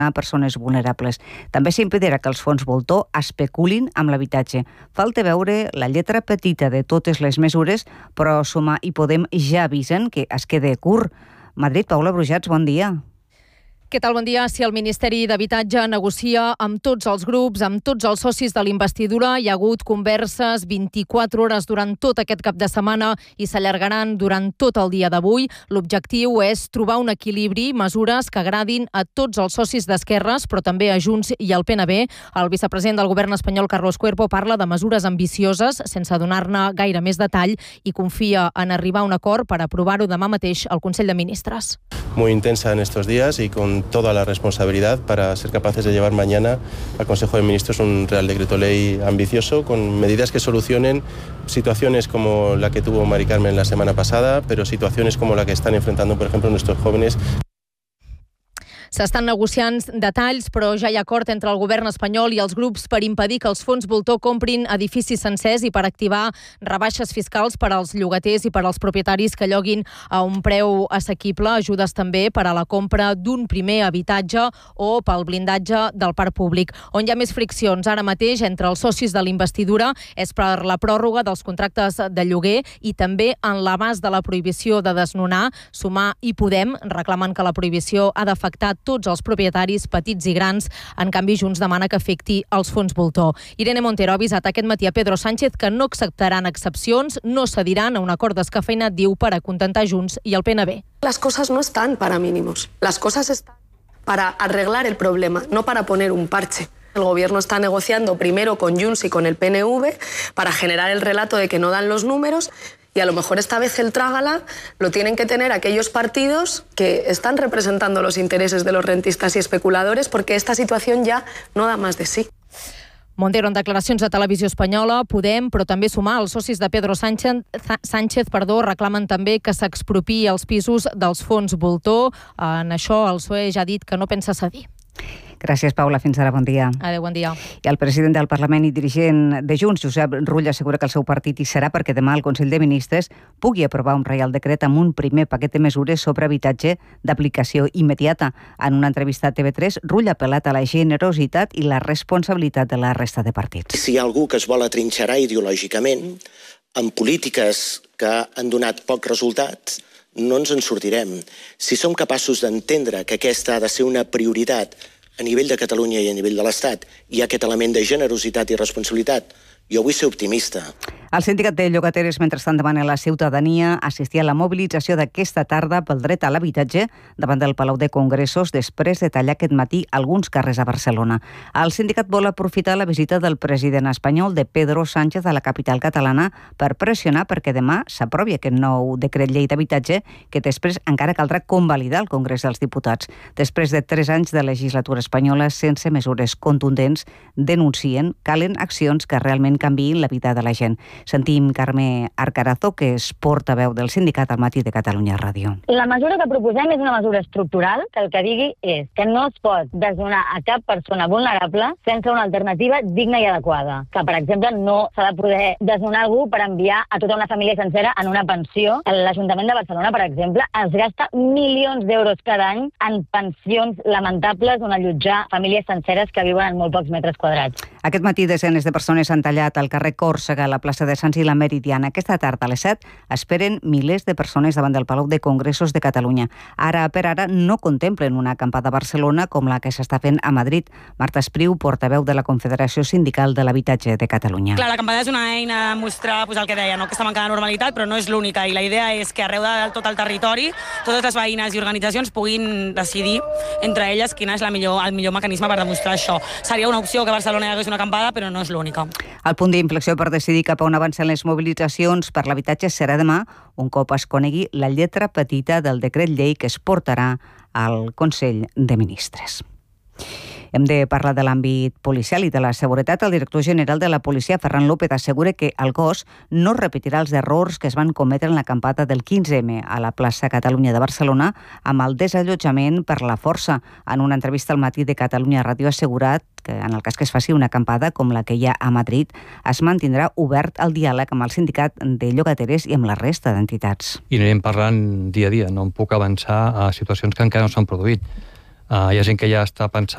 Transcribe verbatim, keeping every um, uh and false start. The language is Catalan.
a persones vulnerables. També s'impedirà que els fons voltor especulin amb l'habitatge. Falta veure la lletra petita de totes les mesures, però Sumar i Podem ja avisen que es queda curt. Madrid, Paula Brujats, bon dia. Què tal? Bon dia. Si el Ministeri d'Habitatge negocia amb tots els grups, amb tots els socis de l'investidura, hi ha hagut converses vint-i-quatre hores durant tot aquest cap de setmana i s'allargaran durant tot el dia d'avui. L'objectiu és trobar un equilibri, mesures que agradin a tots els socis d'esquerres, però també a Junts i al P N B. El vicepresident del govern espanyol, Carlos Cuerpo, parla de mesures ambicioses, sense donar-ne gaire més detall, i confia en arribar a un acord per aprovar-ho demà mateix al Consell de Ministres. Muy intensa en estos días y con toda la responsabilidad para ser capaces de llevar mañana al Consejo de Ministros un Real Decreto Ley ambicioso con medidas que solucionen situaciones como la que tuvo Mari Carmen la semana pasada, pero situaciones como la que están enfrentando, por ejemplo, nuestros jóvenes. S'estan negociant detalls, però ja hi ha acord entre el govern espanyol i els grups per impedir que els fons voltor comprin edificis sencers i per activar rebaixes fiscals per als llogaters i per als propietaris que lloguin a un preu assequible, ajudes també per a la compra d'un primer habitatge o pel blindatge del parc públic. On hi ha més friccions ara mateix entre els socis de l'investidura és per la pròrroga dels contractes de lloguer i també en l'abast de la prohibició de desnonar. Sumar i Podem reclamen que la prohibició ha d'afectar tots els propietaris, petits i grans. En canvi, Junts demana que afecti els fons voltor. Irene Montero ha avisat aquest matí a Pedro Sánchez que no acceptaran excepcions, no cediran a un acord descafeinat, diu, per acontentar Junts i el P N B. Las cosas no están para mínimos. Las cosas están para arreglar el problema, no para poner un parche. El gobierno está negociando primero con Junts y con el P N V para generar el relato de que no dan los números. Y a lo mejor esta vez el trágala lo tienen que tener aquellos partidos que están representando los intereses de los rentistas y especuladores, porque esta situación ya no da más de sí. Montero, en declaracions a Televisió Espanyola, Podem, però també Sumar, els socis de Pedro Sánchez, Sánchez perdó, reclamen també que s'expropiï els pisos dels fons voltor. En això el P S O E ja ha dit que no pensa cedir. Gràcies, Paula. Fins ara, bon dia. Adéu, bon dia. I el president del Parlament i dirigent de Junts, Josep Rull, assegura que el seu partit hi serà perquè demà el Consell de Ministres pugui aprovar un reial decret amb un primer paquet de mesures sobre habitatge d'aplicació immediata. En una entrevista a T V tres, Rull ha apel·lat a la generositat i la responsabilitat de la resta de partits. Si hi ha algú que es vol atrinxerar ideològicament amb polítiques que han donat pocs resultats, no ens en sortirem. Si som capaços d'entendre que aquesta ha de ser una prioritat a nivell de Catalunya i a nivell de l'Estat, hi ha aquest element de generositat i responsabilitat, jo vull ser optimista. El sindicat de llogateres, mentrestant, demana a la ciutadania assistir a la mobilització d'aquesta tarda pel dret a l'habitatge davant del Palau de Congressos després de tallar aquest matí alguns carrers a Barcelona. El sindicat vol aprofitar la visita del president espanyol de Pedro Sánchez a la capital catalana per pressionar perquè demà s'aprovi aquest nou decret llei d'habitatge que després encara caldrà convalidar al Congrés dels Diputats. Després de tres anys de legislatura espanyola sense mesures contundents, denuncien calen accions que realment canviïn la vida de la gent. Sentim Carme Arcarazo, que és portaveu del sindicat al Matí de Catalunya Ràdio. La mesura que proposem és una mesura estructural que el que digui és que no es pot desnonar a cap persona vulnerable sense una alternativa digna i adequada. Que, per exemple, no s'ha de poder desnonar algú per enviar a tota una família sencera en una pensió. L'Ajuntament de Barcelona, per exemple, es gasta milions d'euros cada any en pensions lamentables on allotjar famílies senceres que viuen en molt pocs metres quadrats. Aquest matí desenes de persones han tallat al carrer Còrsega, a la plaça de Sants i la Meridiana. Aquesta tarda, a les set, esperen milers de persones davant del Palau de Congressos de Catalunya. Ara per ara no contemplen una acampada a Barcelona com la que s'està fent a Madrid. Marta Espriu, portaveu de la Confederació Sindical de l'Habitatge de Catalunya. Clar, l'acampada és una eina de mostrar pues, el que deia, no? Que està mancada de normalitat, però no és l'única. I la idea és que arreu de tot el territori, totes les veïnes i organitzacions puguin decidir entre elles quin és la millor, el millor mecanisme per demostrar això. Seria una opció que Barcelona hi hagués una acampada, però no és l'única. El punt d'inflexió per decidir cap a on avancen les mobilitzacions per l'habitatge serà demà, un cop es conegui la lletra petita del decret llei que es portarà al Consell de Ministres. Hem de parlar de l'àmbit policial i de la seguretat. El director general de la policia, Ferran López, assegura que el cos no repetirà els errors que es van cometre en l'acampada del quinze eme a la plaça Catalunya de Barcelona amb el desallotjament per la força. En una entrevista al Matí de Catalunya Ràdio ha assegurat que en el cas que es faci una acampada com la que hi ha a Madrid, es mantindrà obert el diàleg amb el sindicat de llogateres i amb la resta d'entitats. I anirem parlant dia a dia, no em puc avançar a situacions que encara no s'han produït. Uh, hi ha gent que ja està pensant